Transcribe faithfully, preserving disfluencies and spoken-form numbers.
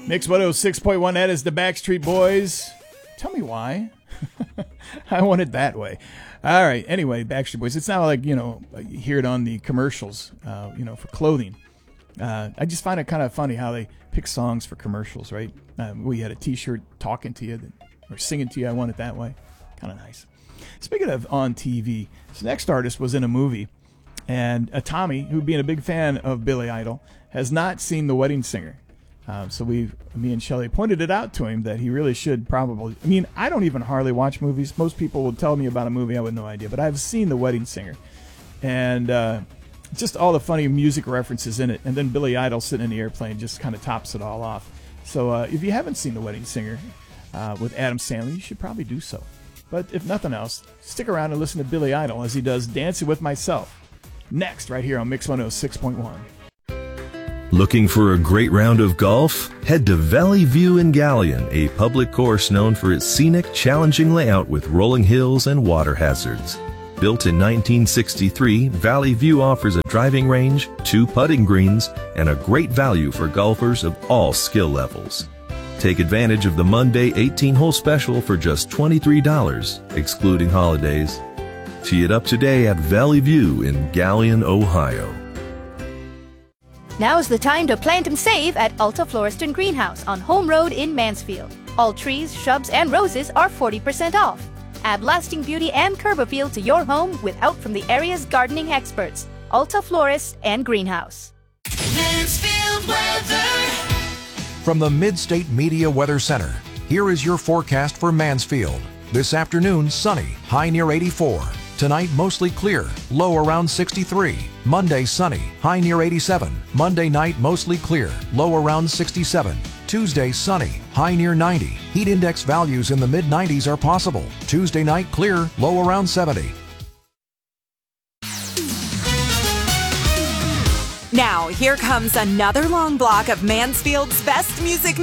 Mix one oh six point one, that is the Backstreet Boys. Tell me why. I want it that way. All right. Anyway, Backstreet Boys. It's not like, you know, you hear it on the commercials, uh, you know, for clothing. Uh, I just find it kind of funny how they pick songs for commercials, right? Uh, we had a T-shirt talking to you that, or singing to you. I want it that way. Kind of nice. Speaking of on T V, this next artist was in a movie, and uh, Tommy, who being a big fan of Billy Idol, has not seen The Wedding Singer. Um, so we, me and Shelley pointed it out to him that he really should probably. I mean, I don't even hardly watch movies. Most people will tell me about a movie, I have no idea. But I've seen The Wedding Singer, and uh, just all the funny music references in it. And then Billy Idol sitting in the airplane just kind of tops it all off. So uh, if you haven't seen The Wedding Singer uh, with Adam Sandler, you should probably do so. But if nothing else, stick around and listen to Billy Idol as he does Dancing with Myself. Next, right here on Mix one oh six point one. Looking for a great round of golf? Head to Valley View in Galion, a public course known for its scenic, challenging layout with rolling hills and water hazards. Built in nineteen sixty-three, Valley View offers a driving range, two putting greens, and a great value for golfers of all skill levels. Take advantage of the Monday eighteen-hole special for just twenty-three dollars, excluding holidays. Tee it up today at Valley View in Galion, Ohio. Now's the time to plant and save at Alta Floriston Greenhouse on Home Road in Mansfield. All trees, shrubs, and roses are forty percent off. Add lasting beauty and curb appeal to your home with help from the area's gardening experts, Alta Florist and Greenhouse. Mansfield weather. From the Mid-State Media Weather Center, here is your forecast for Mansfield. This afternoon, sunny, high near eighty-four. Tonight, mostly clear, low around sixty-three. Monday, sunny, high near eighty-seven. Monday night, mostly clear, low around sixty-seven. Tuesday, sunny, high near ninety. Heat index values in the mid nineties are possible. Tuesday night, clear, low around seventy. Now, here comes another long block of Mansfield's best music